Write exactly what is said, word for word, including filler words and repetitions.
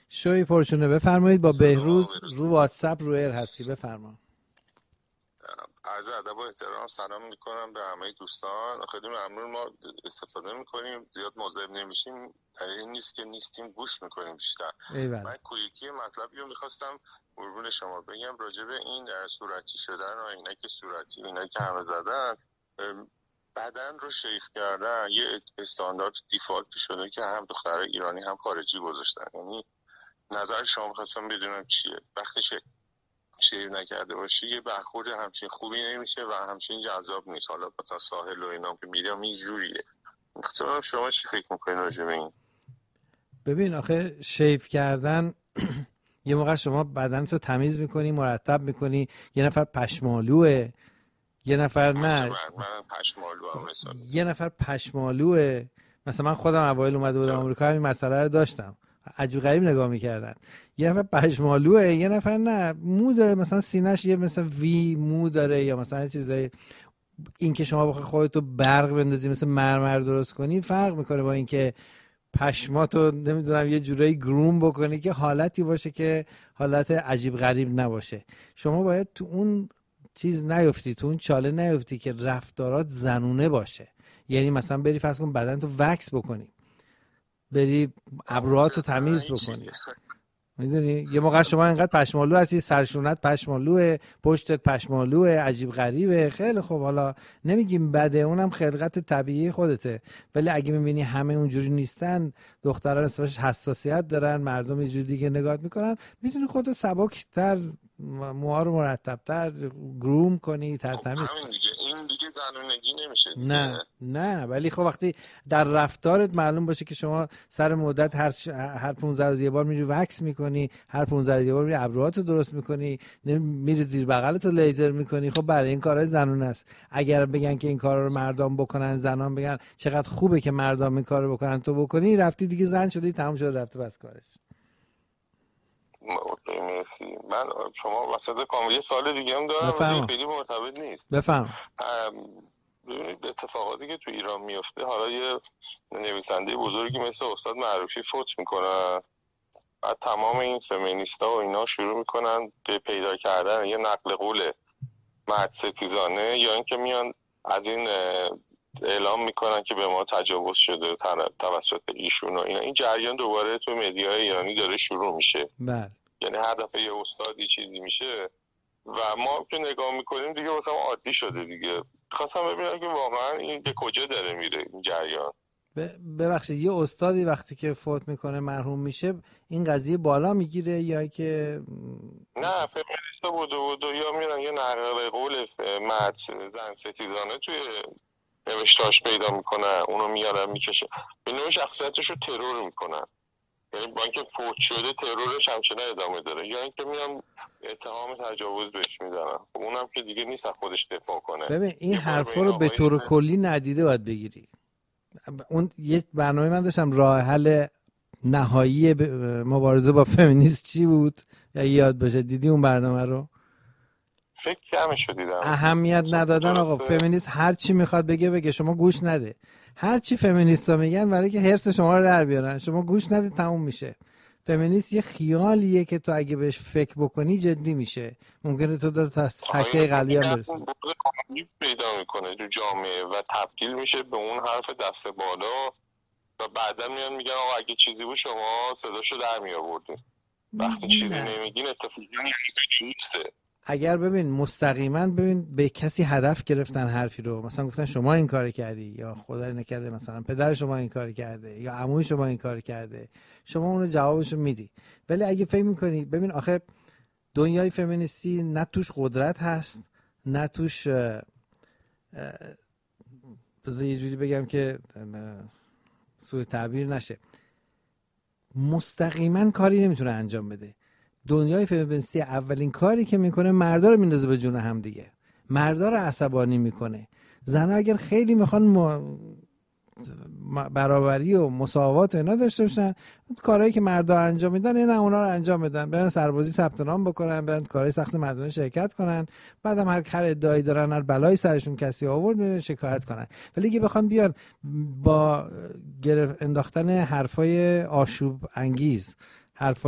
شوی پرچونه. بفرمایید. با بهروز رو واتساپ رو ایر هستی. بفرما. عرض ادب و احترام سلام میکنم به همه دوستان. خیلی ممنون. ما استفاده میکنیم، زیاد مضاحب نمیشیم، دلیلی نیست که نیستیم، گوش میکنیم بیشتر. ایوال. من کویکی مطلبی رو میخواستم قربون شما بگم راجع به این صورتی شدن و اینا که صورتی اینا که همه زدن، بدن رو شیف کردن یه استاندارد دیفالت شده که هم دخترای ایرانی هم خارجی گذاشتن. یعنی نظر شما خواستم بدونم چیه؟ وقتی شیر نکرده باشی یه برخورد همچین خوبی نمیشه و همچین جذاب نیست. حالا مثلا ساحل و اینا که میرم این جوریه. مثلا شما چی فکر میکنین راجع به این؟ ببین آخه شیف کردن یه موقع شما بدنتو تمیز میکنی، مرتب میکنی، یه نفر پشمالوه، یه نفر نه من, من پشمالو هم مثلا یه نفر پشمالوه. مثلا من خودم اوایل اومده بودم آمریکا همین مسئله رو داشتم، عجیب غریب نگاه میکردن. یه نفر پشمالوه، یه نفر نه مو داره، مثلا سینه‌ش یه مثلا وی مو داره، یا مثلا چیزای این که شما بخوای خودتو برق بندازی مثل مرمر درست کنی فرق میکنه با اینکه پشماتو نمیدونم یه جورایی گروم بکنی که حالتی باشه که حالت عجیب غریب نباشه. شما باید تو اون چیز نیفتی، تو اون چاله نیفتی که رفتارات زنونه باشه. یعنی مثلا بری فرض کن بدن تو وکس بکنی، بری ابروهاتو تمیز بکنی، میدونی یه موقع شما اینقدر پشمالو هستی، سرشونت پشمالوه، پشتت پشمالوه، عجیب غریبه. خیلی خوب، حالا نمیگیم بده، اونم خلقت طبیعی خودته، ولی اگه میبینی همه اونجوری نیستن، دختران نسبتش حساسیت دارن، مردم یه جوری دیگه نگاه میکنن، میتونی خودت سبک‌تر، موها رو مرتب‌تر گروم کنی، تر تمیز کنی. این دیگه زنونگی نمیشه دیگه. نه نه، ولی خب وقتی در رفتارت معلوم باشه که شما سر مدت هر هر پانزده روز یه بار میری وکس میکنی، هر پانزده روز یه بار میری ابروهاتو درست میکنی، میری زیر بغلتو لیزر میکنی، خب برای این کارهای زنونه است. اگر بگن که این کارا رو مردان بکنن، زنان بگن چقدر خوبه که مردان این کارو بکنن، تو بکنی، رفتی دیگه زن شدی، تموم شده، رفته بس کارش. مرسی. من شما وسط کام یه سال دیگه هم دارم ولی خیلی مرتبط نیست. بفهم. ببینید اتفاقاتی که تو ایران میفته، حالا یه نویسنده بزرگی مثل استاد معروفی فوت میکنن، بعد تمام این فمینیستا و اینا شروع میکنن به پیدا کردن یه نقل قول مرد ستیزانه، یا اینکه میان از این اعلام میکنن که به ما تجاوز شده توسط ایشون و اینا. این جریان دوباره تو مدیای ایرانی داره شروع میشه. بله. یعنی هر دفعه یه استادی چیزی میشه و ما که نگاه میکنیم دیگه واسه ما عادی شده دیگه. خواستم ببینم که واقعا این به کجا داره میره این جریان. ببخشید یه استادی وقتی که فوت میکنه، مرحوم میشه، این قضیه بالا میگیره یا که نه فمینیستا بودو بودو یا میرن یه نقل قول مرد زن ستیزانه توی نوشتاش پیدا میکنن، اونو میارن میکشه به نوع شخصیتشو ترور میکنن. یعنی با اینکه فوت شده ترورش همچنان ادامه داره، یا اینکه میان اتهام تجاوز بهش میزنن. اونم که دیگه نیست خودش دفاع کنه. ببین این حرفا رو به طور کلی ندیده باید بگیری. اون یه برنامه من داشتم، راه حل نهایی مبارزه با فمینیسم چی بود؟ یا یاد باشه، دیدی اون برنامه رو؟ فکر کمشو دیدم. اهمیت ندادن آقا. فمینیست هر چی میخواد بگه بگه، شما گوش نده. هر چی فمینیستا میگن برای که حرص شما رو در بیارن، شما گوش نده، تموم میشه. فمینیست یه خیالیه که تو اگه بهش فکر بکنی جدی میشه. ممکنه تو در تا سکته قلبی هم برسی. پیدا میکنه تو جامعه و تبدیل میشه به اون حرف دست بالا و بعدا میان میگن آقا اگه چیزی بود شما صداشو در می آوردین. وقتی چیزی نمیگین اتفاقی نیسته. اگر ببین مستقیما ببین به کسی هدف گرفتن حرفی رو، مثلا گفتن شما این کار کردی، یا خدای نکرده مثلا پدر شما این کار کرده، یا عموی شما این کار کرده، شما اون رو جوابشو میدی. ولی اگه فکر میکنی ببین آخه دنیای فمینیستی نه توش قدرت هست، نه توش بذار یه جوری بگم که سوء تعبیر نشه، مستقیما کاری نمیتونه انجام بده. دنیای فمینیستی اولین کاری که میکنه مردا رو میندازه به جون هم دیگه، مردا رو عصبانی میکنه. زنها اگر خیلی میخوان م... برابری و مساوات اینا داشته باشن، کارهایی که مردا انجام میدن اینا اونا رو انجام بدن، برن سربازی ثبت نام بکنن، برن کارهای سخت مردانه شرکت کنن، بعدم هر هر ادعایی دارن، هر بلایی سرشون کسی آورد میرن شکایت کنن. ولی اگه بخوام بیان با گرفت انداختن حرفای آشوب انگیز، حرف